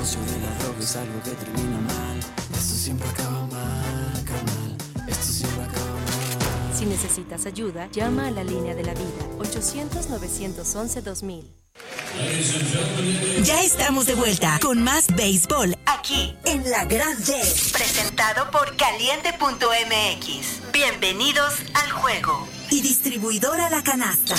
negocio de la droga es algo que termina mal. Esto siempre acaba mal, carnal. Esto siempre acaba mal. Si necesitas ayuda, llama a la línea de la vida, 800-911-2000. Ya estamos de vuelta con más béisbol aquí en La Gran D. Presentado por Caliente.mx. Bienvenidos al juego. Y distribuidora La Canasta.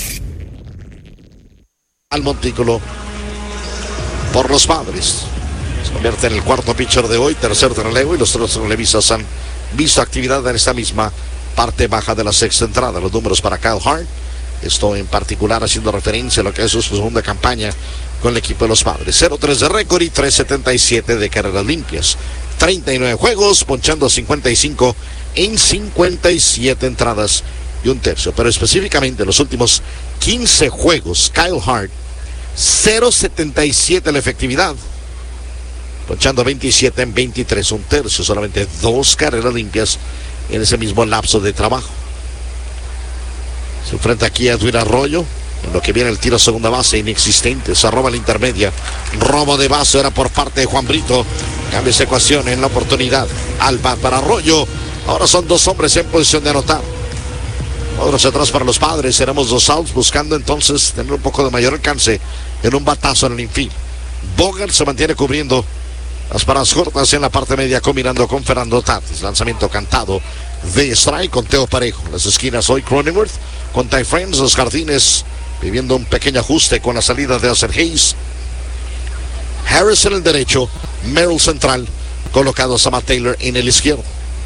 Al montículo por los Padres. Se convierte en el cuarto pitcher de hoy, tercer de relevo, y los tres relevistas han visto actividad en esta misma parte baja de la sexta entrada. Los números para Kyle Hart, esto en particular haciendo referencia a lo que es su segunda campaña con el equipo de los Padres. 0-3 de récord y 3.77 de carreras limpias. 39 juegos, ponchando 55 en 57 entradas y un tercio. Pero específicamente en los últimos 15 juegos, Kyle Hart, 0.77 la efectividad, ponchando 27 en 23, un tercio, solamente 2 carreras limpias en ese mismo lapso de trabajo. Se enfrenta aquí a Edwin Arroyo, en lo que viene el tiro a segunda base, inexistente, se roba la intermedia, robo de base era por parte de Juan Brito, cambia esa ecuación en la oportunidad, al bat para Arroyo, ahora son 2 hombres en posición de anotar. Otros atrás para los Padres, seremos 2 outs, buscando entonces tener un poco de mayor alcance en un batazo en el infield. Bogart se mantiene cubriendo las paradas cortas en la parte media, combinando con Fernando Tatis. Lanzamiento cantado de strike, conteo parejo. Las esquinas hoy Cronenworth con Ty France, los jardines viviendo un pequeño ajuste con la salida de Acer Hayes. Harris en el derecho, Merrill central, colocado Sam Taylor en el izquierdo.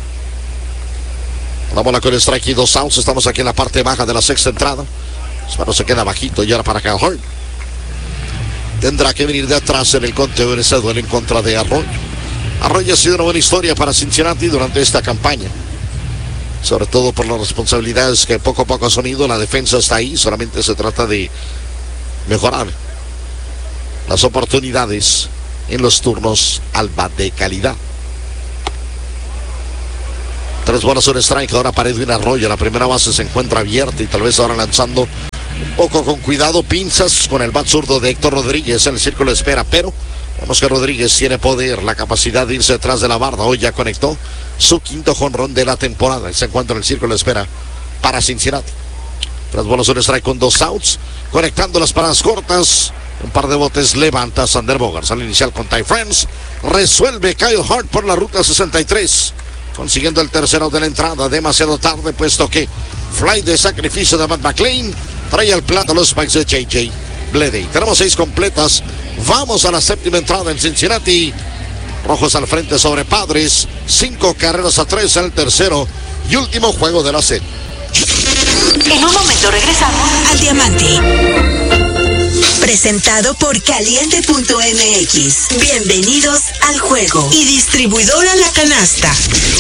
La bola con el strike y 2 outs. Estamos aquí en la parte baja de la sexta entrada. Pero se queda bajito y ahora para Kyle Hart. Tendrá que venir de atrás en el conteo en ese duelo en contra de Arroyo. Arroyo ha sido una buena historia para Cincinnati durante esta campaña. Sobre todo por las responsabilidades que poco a poco ha asumido. La defensa está ahí. Solamente se trata de mejorar las oportunidades en los turnos al bat de calidad. 3 bolas, un strike ahora para Edwin Arroyo. La primera base se encuentra abierta y tal vez ahora lanzando un poco con cuidado, pinzas con el bat zurdo de Héctor Rodríguez en el círculo de espera, pero vemos que Rodríguez tiene poder, la capacidad de irse detrás de la barda. Hoy ya conectó su quinto jonrón de la temporada y se encuentra en el círculo de espera para Cincinnati. 3 bolas, un strike con 2 outs, conectando las paradas cortas. Un par de botes levanta Sander Bogaerts al inicial con Ty France. Resuelve Kyle Hart por la ruta 63. Consiguiendo el tercero de la entrada, demasiado tarde, puesto que fly de sacrificio de Matt McLean trae al plato los Spikes de J.J. Bleday. Tenemos 6 completas, vamos a la séptima entrada en Cincinnati. Rojos al frente sobre Padres, 5 carreras a 3 en el tercero y último juego de la serie. En un momento regresamos al Diamante. Presentado por Caliente.mx. Bienvenidos al juego. Y distribuidora La Canasta.